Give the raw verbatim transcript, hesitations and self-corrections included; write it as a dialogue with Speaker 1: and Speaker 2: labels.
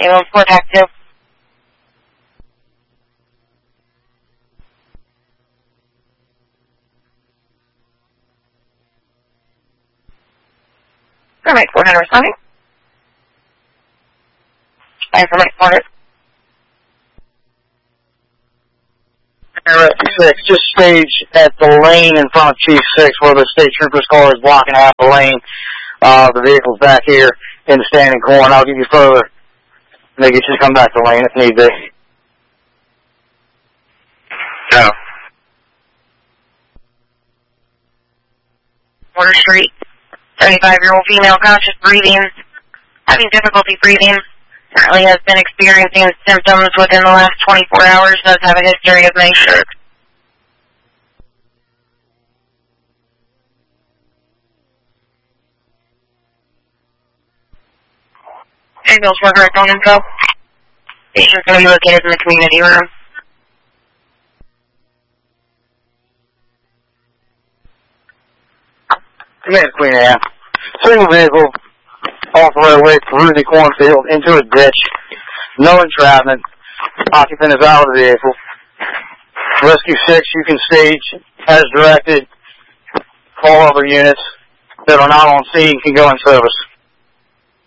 Speaker 1: Ambulance four, taxi two. Paramedic four hundred responding. Paramedic four hundred.
Speaker 2: Rescue six, just stage at the lane in front of Chief six where the state trooper's car is blocking half the lane. Uh, the vehicle's back here in the standing corn. I'll give you further. They get you to come back to the lane if need be.
Speaker 3: No.
Speaker 1: Water Street. seventy-five-year-old female, conscious breathing, having difficulty breathing. Currently has been experiencing symptoms within the last twenty-four hours. Does have a history of many strokes. Ambulance worker at phone info. Patient's going to be located in the community room.
Speaker 2: Command Queen Anne. Single vehicle off the roadway through the cornfield into a ditch. No entrapment. Occupant is out of the vehicle. Rescue six, you can stage as directed. All other units that are not on scene can go in service.